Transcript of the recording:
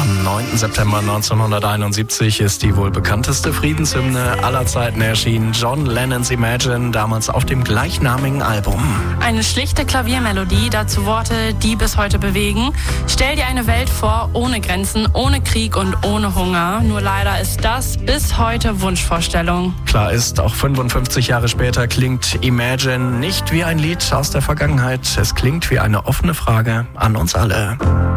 Am 9. September 1971 ist die wohl bekannteste Friedenshymne aller Zeiten erschienen. John Lennons Imagine, damals auf dem gleichnamigen Album. Eine schlichte Klaviermelodie, dazu Worte, die bis heute bewegen. Stell dir eine Welt vor, ohne Grenzen, ohne Krieg und ohne Hunger. Nur leider ist das bis heute Wunschvorstellung. Klar ist, auch 55 Jahre später klingt Imagine nicht wie ein Lied aus der Vergangenheit. Es klingt wie eine offene Frage an uns alle.